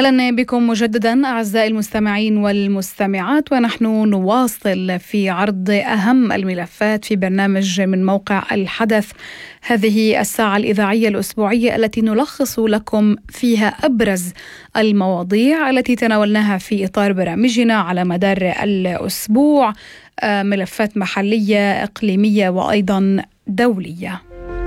أهلا بكم مجددا أعزائي المستمعين والمستمعات، ونحن نواصل في عرض أهم الملفات في برنامج من موقع الحدث، هذه الساعة الإذاعية الأسبوعية التي نلخص لكم فيها أبرز المواضيع التي تناولناها في إطار برامجنا على مدار الأسبوع، ملفات محلية إقليمية وأيضا دولية.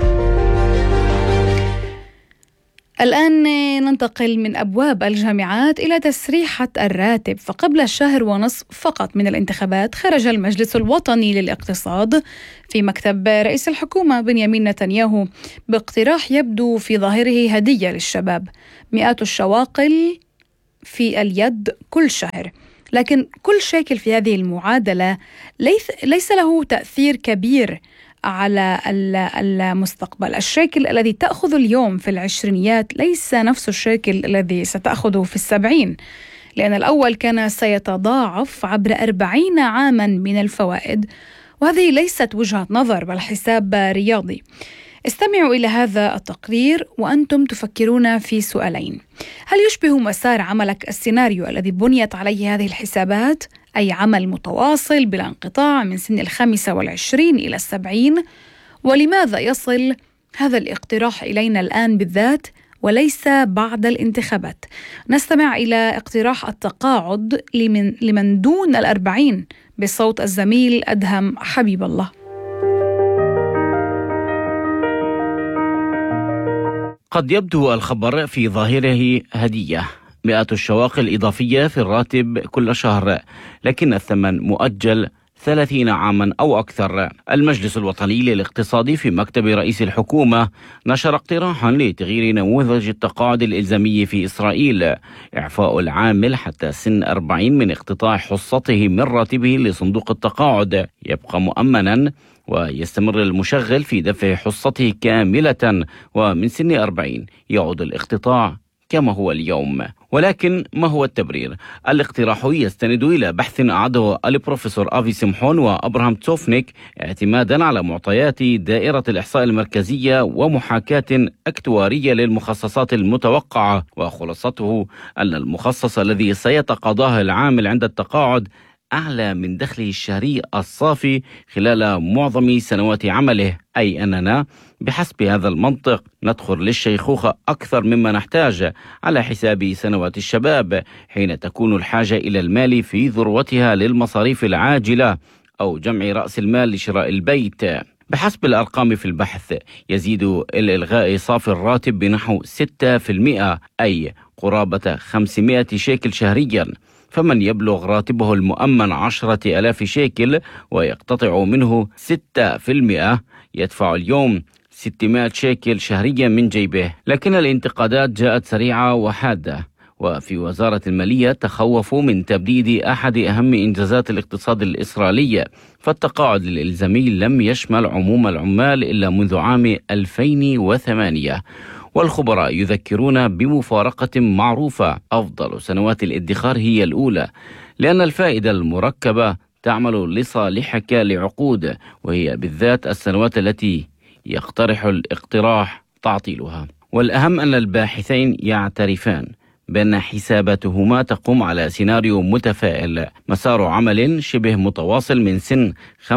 الآن ننتقل من أبواب الجامعات إلى تسريحة الراتب. فقبل شهر ونصف فقط من الانتخابات خرج المجلس الوطني للاقتصاد في مكتب رئيس الحكومة بنيامين نتنياهو باقتراح يبدو في ظاهره هدية للشباب، مئات الشواقل في اليد كل شهر. لكن كل شيكل في هذه المعادلة ليس له تأثير كبير على المستقبل. الشيكل الذي تأخذ اليوم في العشرينيات ليس نفس الشيكل الذي ستأخذه في 70، لأن الأول كان سيتضاعف عبر 40 عاما من الفوائد، وهذه ليست وجهة نظر بل حساب رياضي. استمعوا إلى هذا التقرير وأنتم تفكرون في سؤالين: هل يشبه مسار عملك السيناريو الذي بنيت عليه هذه الحسابات، أي عمل متواصل بلا انقطاع من سن 25 إلى 70؟ ولماذا يصل هذا الاقتراح إلينا الآن بالذات وليس بعد الانتخابات؟ نستمع إلى اقتراح التقاعد لمن دون 40 بصوت الزميل أدهم حبيب الله. قد يبدو الخبر في ظاهره هدية، مئات الشواقل إضافية في الراتب كل شهر، لكن الثمن مؤجل 30 عاما أو أكثر. المجلس الوطني للاقتصاد في مكتب رئيس الحكومة نشر اقتراحا لتغيير نموذج التقاعد الإلزامي في إسرائيل، إعفاء العامل حتى سن 40 من اقتطاع حصته من راتبه لصندوق التقاعد يبقى مؤمنا، ويستمر المشغل في دفع حصته كاملة، ومن سن 40 يعود الاقتطاع كما هو اليوم. ولكن ما هو التبرير؟ الاقتراح يستند إلى بحث أعده البروفيسور آفي سمحون وأبراهام توفنيك اعتمادا على معطيات دائرة الإحصاء المركزية ومحاكاة أكتوارية للمخصصات المتوقعة، وخلاصته أن المخصص الذي سيتقاضاه العامل عند التقاعد أعلى من دخله الشهري الصافي خلال معظم سنوات عمله، أي أننا بحسب هذا المنطق ندخل للشيخوخة أكثر مما نحتاج على حساب سنوات الشباب، حين تكون الحاجة إلى المال في ذروتها للمصاريف العاجلة أو جمع رأس المال لشراء البيت. بحسب الأرقام في البحث يزيد الإلغاء صافي الراتب بنحو 6%، أي قرابة 500 شيكل شهريا. فمن يبلغ راتبه المؤمن 10,000 شيكل ويقتطع منه 6% يدفع اليوم 600 شيكل شهريا من جيبه. لكن الانتقادات جاءت سريعة وحادة، وفي وزارة المالية تخوفوا من تبديد أحد أهم إنجازات الاقتصاد الإسرائيلي، فالتقاعد الإلزامي لم يشمل عموم العمال إلا منذ عام 2008. والخبراء يذكرون بمفارقة معروفة: أفضل سنوات الادخار هي الأولى، لأن الفائدة المركبة تعمل لصالحك لعقود، وهي بالذات السنوات التي يقترح الاقتراح تعطيلها. والأهم أن الباحثين يعترفان بأن حساباتهما تقوم على سيناريو متفائل: مسار عمل شبه متواصل من سن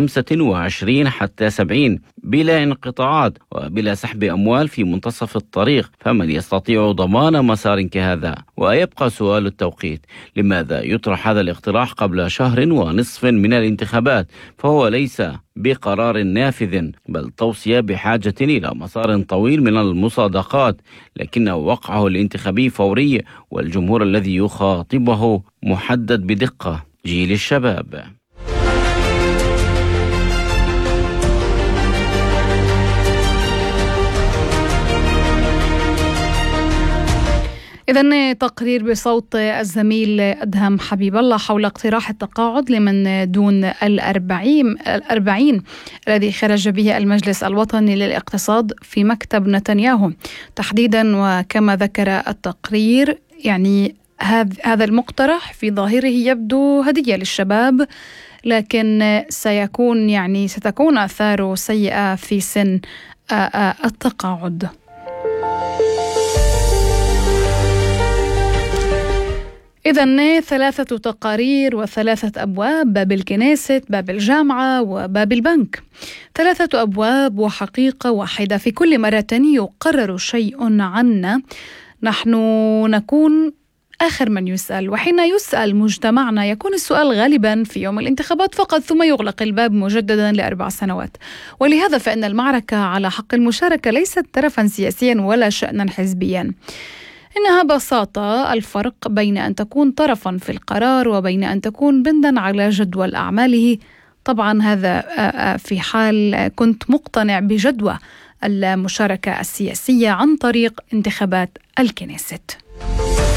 25 حتى 70 بلا انقطاعات وبلا سحب أموال في منتصف الطريق. فمن يستطيع ضمان مسار كهذا؟ ويبقى سؤال التوقيت: لماذا يطرح هذا الاقتراح قبل شهر ونصف من الانتخابات؟ فهو ليس بقرار نافذ، بل توصية بحاجة إلى مسار طويل من المصادقات، لكن وقعه الانتخابي فوري، والجمهور الذي يخاطبه محدد بدقة: جيل الشباب. إذن تقرير بصوت الزميل أدهم حبيب الله حول اقتراح التقاعد لمن دون 40 الذي خرج به المجلس الوطني للاقتصاد في مكتب نتنياهو تحديدا. وكما ذكر التقرير يعني هذا المقترح في ظاهره يبدو هدية للشباب، لكن ستكون آثاره سيئة في سن التقاعد. إذن 3 تقارير و3 أبواب: باب الكنيست، باب الجامعة، وباب البنك. 3 أبواب وحقيقة واحدة. في كل مرة يقرر شيء عنا نحن نكون آخر من يسأل، وحين يسأل مجتمعنا يكون السؤال غالبا في يوم الانتخابات فقط، ثم يغلق الباب مجددا ل4 سنوات. ولهذا فإن المعركة على حق المشاركة ليست طرفا سياسيا ولا شأنا حزبيا، إنها ببساطة الفرق بين أن تكون طرفا في القرار وبين أن تكون بندا على جدول أعماله. طبعا هذا في حال كنت مقتنع بجدوى المشاركة السياسية عن طريق انتخابات الكنيست.